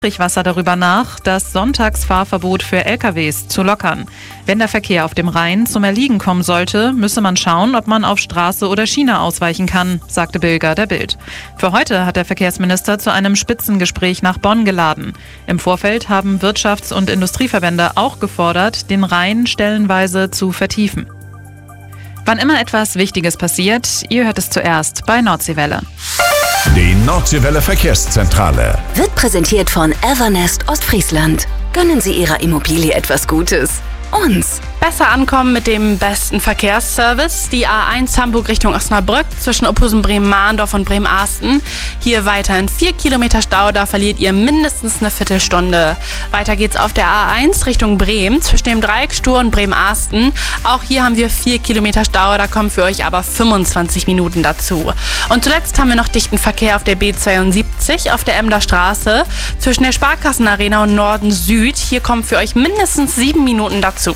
Wasser darüber nach, das Sonntagsfahrverbot für LKWs zu lockern. Wenn der Verkehr auf dem Rhein zum Erliegen kommen sollte, müsse man schauen, ob man auf Straße oder Schiene ausweichen kann, sagte Bilger der Bild. Für heute hat der Verkehrsminister zu einem Spitzengespräch nach Bonn geladen. Im Vorfeld haben Wirtschafts- und Industrieverbände auch gefordert, den Rhein stellenweise zu vertiefen. Wann immer etwas Wichtiges passiert, ihr hört es zuerst bei Nordseewelle. Die Nordseewelle Verkehrszentrale wird präsentiert von Evernest Ostfriesland. Gönnen Sie Ihrer Immobilie etwas Gutes. Uns. Besser ankommen mit dem besten Verkehrsservice. Die A1 Hamburg Richtung Osnabrück zwischen Ophusen Bremen-Mahndorf und Bremen-Arsten. Hier weiterhin 4 Kilometer Stau, da verliert ihr mindestens eine Viertelstunde. Weiter geht's auf der A1 Richtung Bremen zwischen dem Dreieck Stur und Bremen-Arsten. Auch hier haben wir 4 Kilometer Stau, da kommen für euch aber 25 Minuten dazu. Und zuletzt haben wir noch dichten Verkehr auf der B72 auf der Emder Straße zwischen der Sparkassenarena und Norden Süd. Hier kommen für euch mindestens 7 Minuten dazu.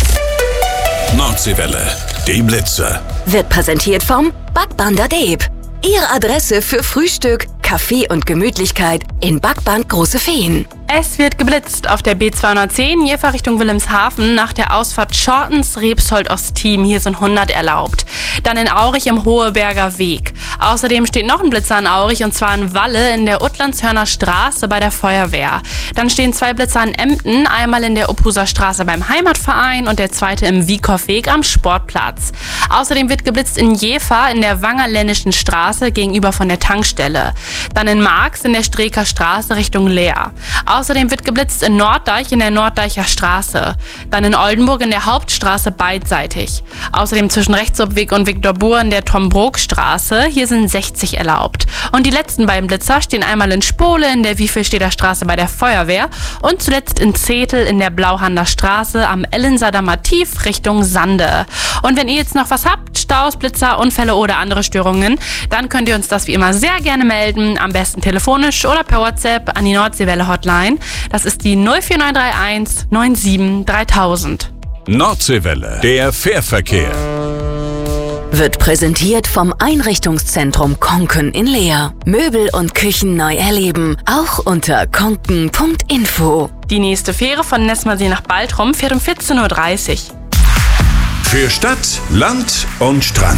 Nordseewelle, die Blitze. Wird präsentiert vom Backbander Deep. Ihre Adresse für Frühstück, Kaffee und Gemütlichkeit in Backband Große Feen. Es wird geblitzt auf der B210 Jever Richtung Wilhelmshaven nach der Ausfahrt Schortens-Rebsold-Ostteam. Hier sind 100 erlaubt. Dann in Aurich im Hoheberger Weg. Außerdem steht noch ein Blitzer in Aurich und zwar in Walle in der Uttlandshörner Straße bei der Feuerwehr. Dann stehen 2 Blitzer in Emden, einmal in der Ophuser Straße beim Heimatverein und der zweite im Wiekhoffweg am Sportplatz. Außerdem wird geblitzt in Jever in der Wangerländischen Straße gegenüber von der Tankstelle. Dann in Marx in der Streeker Straße Richtung Leer. Außerdem wird geblitzt in Norddeich in der Norddeicher Straße. Dann in Oldenburg in der Hauptstraße beidseitig. Außerdem zwischen Rechtsobweg und Viktor-Buhr in der Tom-Brook-Straße. Hier sind 60 erlaubt. Und die letzten beiden Blitzer stehen einmal in Spole in der Wiefelstedter Straße bei der Feuerwehr und zuletzt in Zetel in der Blauhander Straße am Ellensader Tief Richtung Sande. Und wenn ihr jetzt noch was habt, Staus, Blitzer, Unfälle oder andere Störungen, dann könnt ihr uns das wie immer sehr gerne melden. Am besten telefonisch oder per WhatsApp an die Nordseewelle Hotline. Das ist die 04931 97 3000. Nordseewelle, der Fährverkehr. Wird präsentiert vom Einrichtungszentrum Konken in Leer. Möbel und Küchen neu erleben, auch unter konken.info. Die nächste Fähre von Nessmersee nach Baltrum fährt um 14:30 Uhr. Für Stadt, Land und Strand.